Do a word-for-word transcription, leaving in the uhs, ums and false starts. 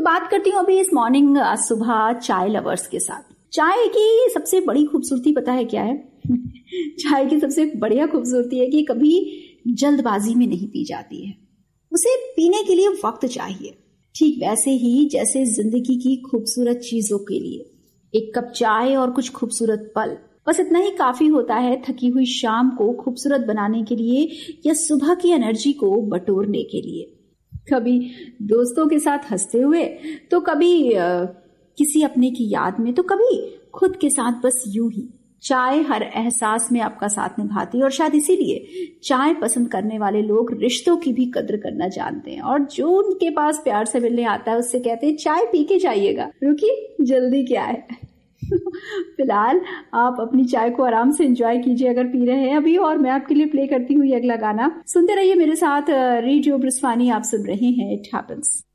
बात करती हूँ अभी इस मॉर्निंग सुबह चाय लवर्स के साथ। चाय की सबसे बड़ी खूबसूरती पता है क्या है? चाय की सबसे बढ़िया खूबसूरती है कि कभी जल्दबाजी में नहीं पी जाती है, उसे पीने के लिए वक्त चाहिए। ठीक वैसे ही जैसे जिंदगी की खूबसूरत चीजों के लिए एक कप चाय और कुछ खूबसूरत पल, बस इतना ही काफी होता है थकी हुई शाम को खूबसूरत बनाने के लिए या सुबह की एनर्जी को बटोरने के लिए। कभी दोस्तों के साथ हंसते हुए, तो कभी आ, किसी अपने की याद में, तो कभी खुद के साथ बस यूं ही। चाय हर एहसास में आपका साथ निभाती है और शायद इसीलिए चाय पसंद करने वाले लोग रिश्तों की भी कद्र करना जानते हैं। और जो उनके पास प्यार से मिलने आता है उससे कहते हैं चाय पी के जाइएगा, रुकिए जल्दी क्या है। फिलहाल आप अपनी चाय को आराम से एंजॉय कीजिए अगर पी रहे हैं अभी। और मैं आपके लिए प्ले करती हूँ ये अगला गाना, सुनते रहिए मेरे साथ। रेडियो ब्रिस्वानी आप सुन रहे हैं, इट हैपेंस।